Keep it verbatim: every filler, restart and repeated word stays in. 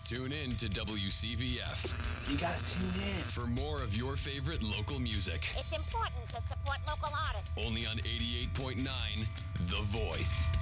Tune in to W C V F. You gotta tune in. For more of your favorite local music. It's important to support local artists. Only on eighty-eight point nine The Voice.